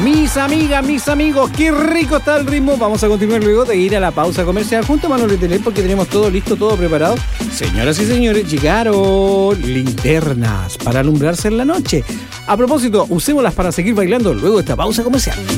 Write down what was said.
Mis amigas, mis amigos, qué rico está el ritmo. Vamos a continuar luego de ir a la pausa comercial junto a Manuel Leteler porque tenemos todo listo, todo preparado. Señoras y señores, llegaron linternas para alumbrarse en la noche. A propósito, usémoslas para seguir bailando luego de esta pausa comercial.